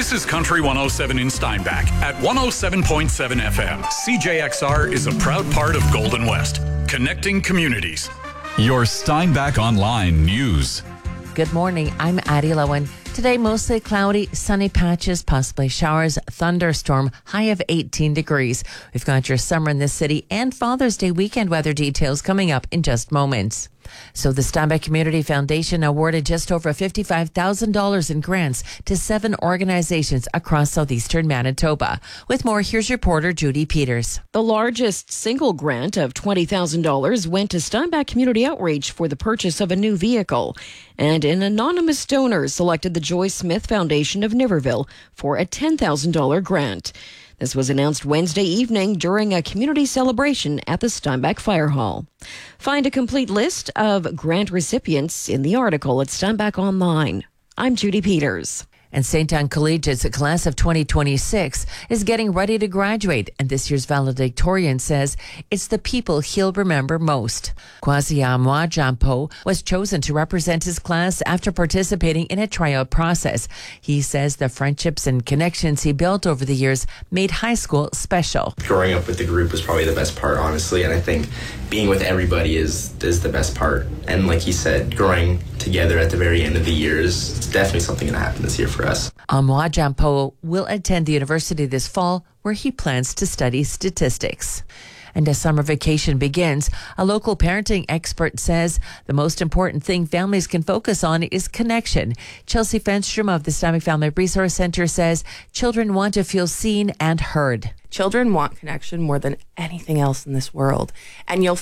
This is Country 107 in Steinbach at 107.7 FM. CJXR is a proud part of Golden West, connecting communities. Your Steinbach Online News. Good morning. I'm Addie Lowen. Today, mostly cloudy, sunny patches, possibly showers, thunderstorm, high of 18 degrees. We've got your summer in the city and Father's Day weekend weather details coming up in just moments. So the Steinbach Community Foundation awarded just over $55,000 in grants to 7 organizations across southeastern Manitoba. With more, here's reporter Judy Peters. The largest single grant of $20,000 went to Steinbach Community Outreach for the purchase of a new vehicle. And an anonymous donor selected the Joyce Smith Foundation of Niverville for a $10,000 grant. This was announced Wednesday evening during a community celebration at the Steinbach Fire Hall. Find a complete list of grant recipients in the article at Steinbach Online. I'm Judy Peters. And St. Anne Collegiate's class of 2026 is getting ready to graduate, and this year's valedictorian says it's the people he'll remember most. Kwasi Amwa-Jampo was chosen to represent his class after participating in a tryout process. He says the friendships and connections he built over the years made high school special. Growing up with the group was probably the best part, honestly, and I think being with everybody is the best part. And like he said, growing together at the very end of the years, it's definitely something going to happen this year for us. Amwa-Jampo will attend the university this fall, where he plans to study statistics. And as summer vacation begins, a local parenting expert says the most important thing families can focus on is connection. Chelsea Fenstrom of the Steinbach Family Resource Center says children want to feel seen and heard. Children want connection more than anything else in this world. And you'll